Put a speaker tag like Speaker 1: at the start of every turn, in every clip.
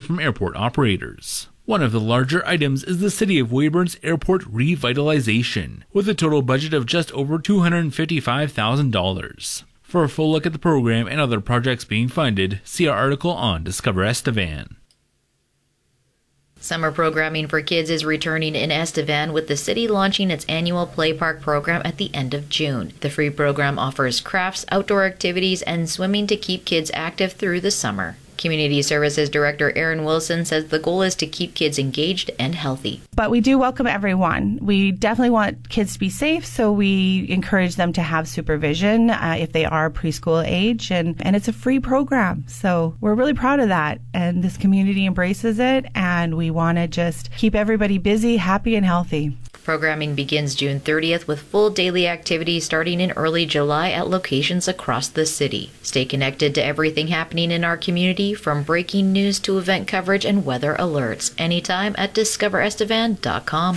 Speaker 1: from airport operators. One of the larger items is the City of Weyburn's airport revitalization, with a total budget of just over $255,000. For a full look at the program and other projects being funded, see our article on Discover Estevan.
Speaker 2: Summer programming for kids is returning in Estevan, with the city launching its annual Play Park program at the end of June. The free program offers crafts, outdoor activities, and swimming to keep kids active through the summer. Community Services Director Erin Wilson says the goal is to keep kids engaged and healthy.
Speaker 3: But we do welcome everyone. We definitely want kids to be safe, so we encourage them to have supervision if they are preschool age, and it's a free program. So we're really proud of that, and this community embraces it, and we want to just keep everybody busy, happy, and healthy.
Speaker 2: Programming begins June 30th with full daily activities starting in early July at locations across the city. Stay connected to everything happening in our community, from breaking news to event coverage and weather alerts, anytime at discoverestevan.com.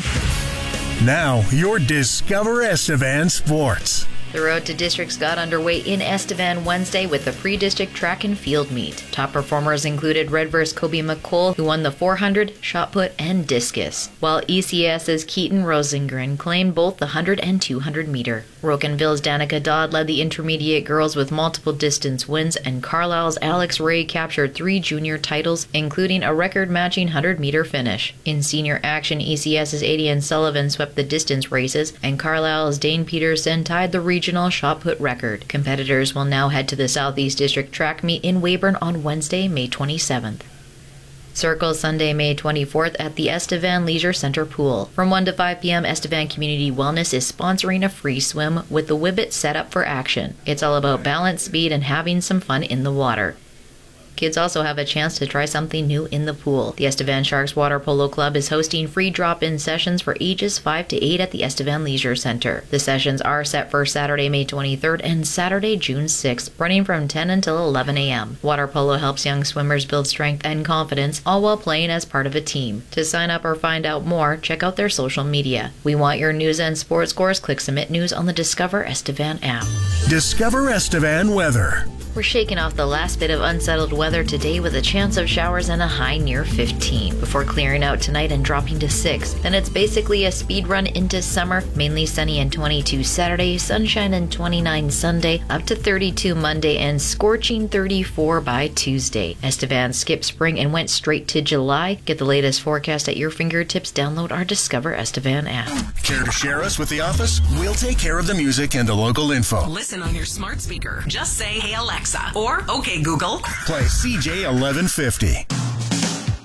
Speaker 4: Now, your Discover Estevan Sports.
Speaker 2: The road to districts got underway in Estevan Wednesday with the pre-district track and field meet. Top performers included Redverse Kobe McColl, who won the 400, shot put, and discus, while ECS's Keaton Rosengren claimed both the 100 and 200 meter. Rocanville's Danica Dodd led the intermediate girls with multiple distance wins, and Carlisle's Alex Ray captured 3 junior titles, including a record-matching 100-meter finish. In senior action, ECS's Adian Sullivan swept the distance races, and Carlisle's Dane Peterson tied the regional shot put record. Competitors will now head to the Southeast District track meet in Weyburn on Wednesday, May 27th. Circle Sunday, May 24th at the Estevan Leisure Center pool. From 1 to 5 p.m., Estevan Community Wellness is sponsoring a free swim with the Whibbit set up for action. It's all about balance, speed, and having some fun in the water. Kids also have a chance to try something new in the pool. The Estevan Sharks Water Polo Club is hosting free drop-in sessions for ages 5 to 8 at the Estevan Leisure Center. The sessions are set for Saturday, May 23rd and Saturday, June 6th, running from 10 until 11 a.m. Water polo helps young swimmers build strength and confidence, all while playing as part of a team. To sign up or find out more, check out their social media. We want your news and sports scores. Click Submit News on the Discover Estevan app.
Speaker 4: Discover Estevan weather.
Speaker 2: We're shaking off the last bit of unsettled weather today with a chance of showers and a high near 15, before clearing out tonight and dropping to 6. Then it's basically a speed run into summer, mainly sunny and 22 Saturday, sunshine and 29 Sunday, up to 32 Monday, and scorching 34 by Tuesday. Estevan skipped spring and went straight to July. Get the latest forecast at your fingertips. Download our Discover Estevan app.
Speaker 4: Care to share us with the office? We'll take care of the music and the local info.
Speaker 5: Listen on your smart speaker. Just say, "Hey Alexa," or "Okay Google."
Speaker 4: Play CJ 1150.